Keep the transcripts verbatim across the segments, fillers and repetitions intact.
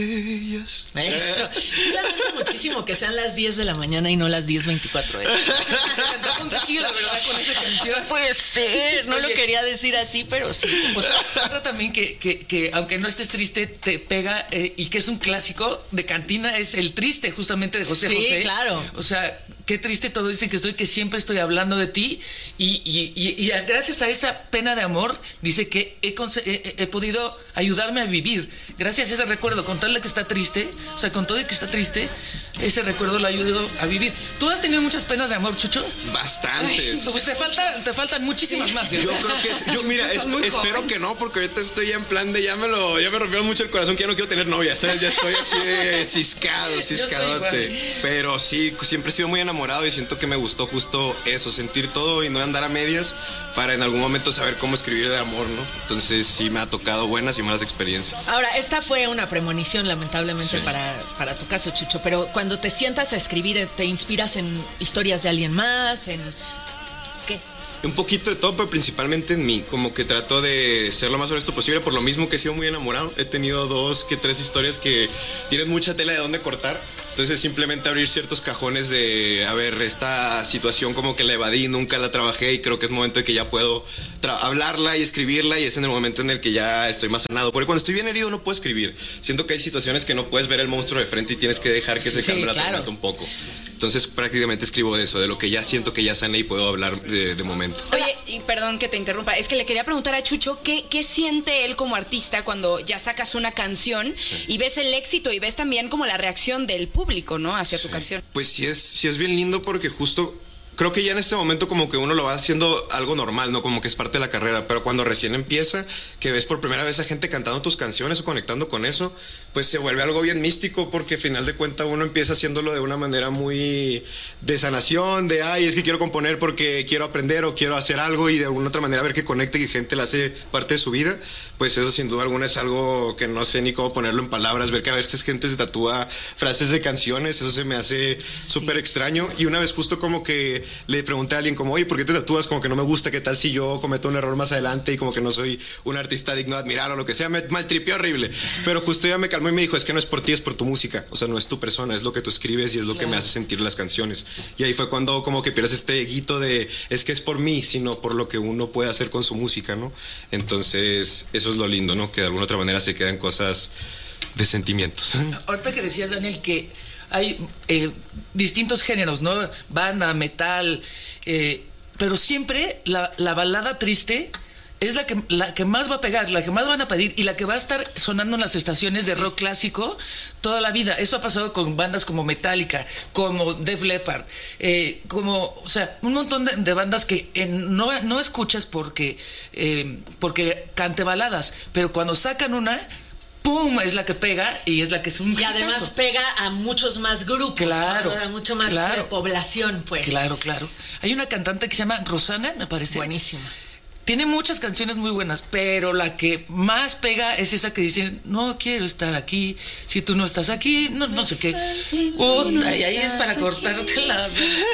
Ellas. Eso. Sí, lamento muchísimo que sean las diez de la mañana y no las diez veinticuatro. ¿eh? Se cantó un tequila, ¿verdad? Con esa canción. No puede ser, no Oye, lo quería decir así, pero sí. Otra, otra también que, que, que, aunque no estés triste, te pega eh, y que es un clásico de cantina, es El Triste, justamente de José Sí, José. claro. O sea, qué triste todo dice que estoy, que siempre estoy hablando de ti. Y, y, y, y gracias a esa pena de amor, dice que he, he, he podido ayudarme a vivir. Gracias a ese recuerdo, con tal de que está triste, o sea, con todo y que está triste, ese recuerdo lo ayudó a vivir. ¿Tú has tenido muchas penas de amor, Chucho? Bastantes. Pues te, falta, te faltan muchísimas sí. más. ¿sí? Yo creo que es, yo mira, es, espero joven. que no, porque ahorita estoy ya en plan de ya me lo, ya me rompieron mucho el corazón, que ya no quiero tener novia, ¿sabes? Ya estoy así de ciscado, ciscadote. Pero sí, siempre he sido muy enamorado y siento que me gustó justo eso, sentir todo y no andar a medias para en algún momento saber cómo escribir de amor, ¿no? Entonces sí me ha tocado buenas y malas experiencias. Ahora, esta fue una premonición, lamentablemente, sí. para, para tu caso, Chucho, pero cuando te sientas a escribir, ¿te inspiras en historias de alguien más? ¿En qué? Un poquito de todo, pero principalmente en mí. Como que trato de ser lo más honesto posible. Por lo mismo que he sido muy enamorado. He tenido dos que tres historias que tienen mucha tela de dónde cortar. Entonces simplemente abrir ciertos cajones de, a ver, esta situación como que la evadí, nunca la trabajé y creo que es momento de que ya puedo hablarla y escribirla, y es en el momento en el que ya estoy más sanado. Porque cuando estoy bien herido no puedo escribir. Siento que hay situaciones que no puedes ver el monstruo de frente y tienes que dejar que se calme la tormenta un poco. Entonces prácticamente escribo de eso, de lo que ya siento que ya sané y puedo hablar de, de momento. Oye, y perdón que te interrumpa, es que le quería preguntar a Chucho, ¿qué, qué siente él como artista cuando ya sacas una canción sí. y ves el éxito y ves también como la reacción del público, ¿no? Hacia sí. tu canción. Pues sí es, sí es bien lindo porque justo creo que ya en este momento como que uno lo va haciendo algo normal, ¿no? Como que es parte de la carrera, pero cuando recién empieza, que ves por primera vez a gente cantando tus canciones o conectando con eso, pues se vuelve algo bien místico porque al final de cuentas uno empieza haciéndolo de una manera muy de sanación, de ay, es que quiero componer porque quiero aprender o quiero hacer algo y de alguna otra manera ver que conecte y gente la hace parte de su vida, pues eso sin duda alguna es algo que no sé ni cómo ponerlo en palabras, ver que a veces gente se tatúa frases de canciones, eso se me hace súper sí. extraño. Y una vez justo como que le pregunté a alguien como, oye, ¿por qué te tatúas? Como que no me gusta, ¿qué tal si yo cometo un error más adelante y como que no soy un artista digno de admirar o lo que sea? Me maltripió horrible, pero justo ella me calmó y me dijo, es que no es por ti, es por tu música, o sea, no es tu persona, es lo que tú escribes y es lo claro. que me hace sentir las canciones. Y ahí fue cuando como que pierdes este guito de, es que es por mí, sino por lo que uno puede hacer con su música, ¿no? Entonces, eso es lo lindo, ¿no? Que de alguna otra manera se quedan cosas de sentimientos. Ahorita que decías, Daniel, que hay eh, distintos géneros, ¿no? Banda, metal, eh, pero siempre la, la balada triste es la que, la que más va a pegar, la que más van a pedir y la que va a estar sonando en las estaciones de rock clásico toda la vida. Eso ha pasado con bandas como Metallica, como Def Leppard, eh, como, o sea, un montón de, de bandas que en, no, no escuchas porque, eh, porque cante baladas, pero cuando sacan una, ¡pum!, es la que pega y es la que es un y además hitazo. Pega a muchos más grupos, claro, ¿no? A mucho más claro. eh, población, pues. Claro, claro. Hay una cantante que se llama Rosana, me parece. Buenísima. Tiene muchas canciones muy buenas, pero la que más pega es esa que dicen, no quiero estar aquí, si tú no estás aquí, no, no sé qué. Puta, y ahí es para cortarte la...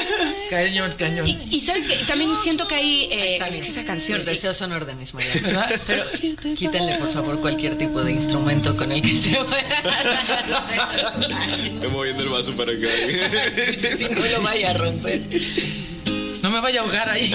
Cañón, cañón. Y, y sabes que también siento que hay... Eh, está es bien. que esa canción... Los deseos son órdenes, María. ¿Verdad? Pero quítenle, por favor, cualquier tipo de instrumento con el que se vaya. Estoy moviendo el vaso para acá. Sí, sí, sí, no lo vaya a romper. No me vaya a ahogar ahí.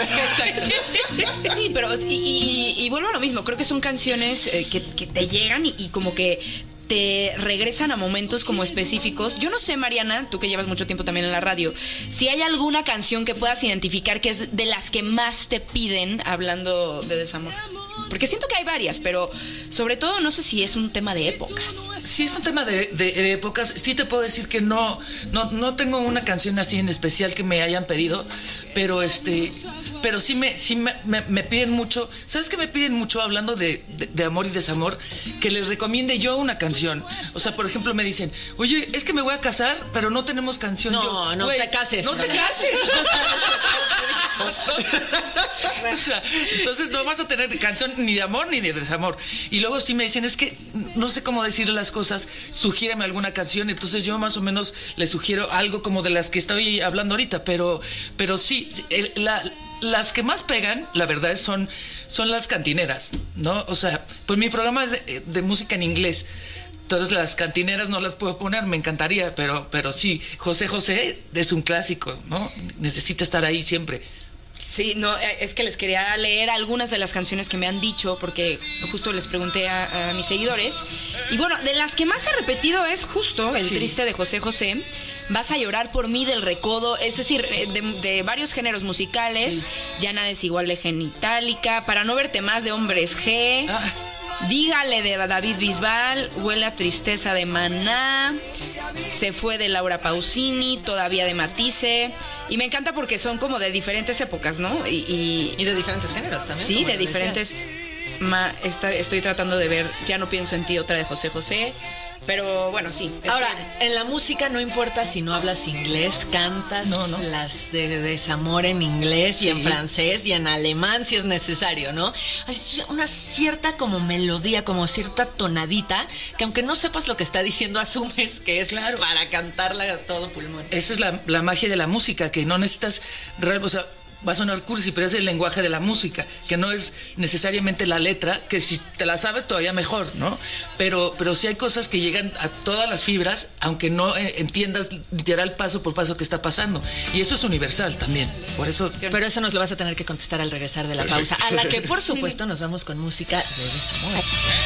Sí, pero y, y, y vuelvo a lo mismo. Creo que son canciones eh, que, que te llegan y, y como que te regresan a momentos como específicos. Yo no sé, Mariana, tú que llevas mucho tiempo también en la radio, si hay alguna canción que puedas identificar que es de las que más te piden hablando de desamor. Porque siento que hay varias, pero sobre todo no sé si es un tema de épocas. Sí, es un tema de, de, de épocas. Sí te puedo decir que no, no, no tengo una canción así en especial que me hayan pedido, pero este, pero sí me, sí me, me, me piden mucho. ¿Sabes qué me piden mucho hablando de, de, de amor y desamor? Que les recomiende yo una canción. O sea, por ejemplo, me dicen, oye, es que me voy a casar, pero no tenemos canción. No, yo, no te cases. No te cases. O sea, entonces no vas a tener canción ni de amor ni de desamor. Y luego sí me dicen, es que no sé cómo decir las cosas, sugiéreme alguna canción. Entonces yo más o menos les sugiero algo como de las que estoy hablando ahorita. Pero, pero sí, el, la, las que más pegan, la verdad, son, son las cantineras, ¿no? O sea, pues mi programa es de, de música en inglés. Entonces las cantineras no las puedo poner, me encantaría, pero, pero sí, José José es un clásico, ¿no? Necesita estar ahí siempre. Sí, no, es que les quería leer algunas de las canciones que me han dicho, porque justo les pregunté a, a mis seguidores. Y bueno, de las que más he repetido es justo El Sí. Triste de José José, Vas a llorar por mí del Recodo, es decir, de, de varios géneros musicales, Sí. Ya nada es igual de Genitalica, Para no verte más de Hombres G, Ah, Dígale de David Bisbal, Huele a tristeza de Maná, Se fue de Laura Pausini, Todavía de Matisse. Y me encanta porque son como de diferentes épocas, ¿no? Y, y- Y de diferentes géneros también. sí, como de lo decías. diferentes. Ma- esta- estoy tratando de ver Ya no pienso en ti, otra de José José. Pero bueno, sí. es Ahora, que- en la música no importa si no hablas inglés, cantas No, no. las de desamor en inglés y Sí. en francés y en alemán si es necesario, ¿no? Así, una cierta como melodía, como cierta tonadita, que aunque no sepas lo que está diciendo, asumes que es Claro. para cantarla a todo pulmón. esa es la, la magia de la música, que no necesitas, real- o sea, va a sonar cursi, pero es el lenguaje de la música, que no es necesariamente la letra, que si te la sabes todavía mejor, ¿no? Pero, pero sí hay cosas que llegan a todas las fibras, aunque no eh, entiendas literal paso por paso que está pasando. Y eso es universal también. Por eso... Pero eso nos lo vas a tener que contestar al regresar de la pausa, a la que por supuesto nos vamos con música de desamor.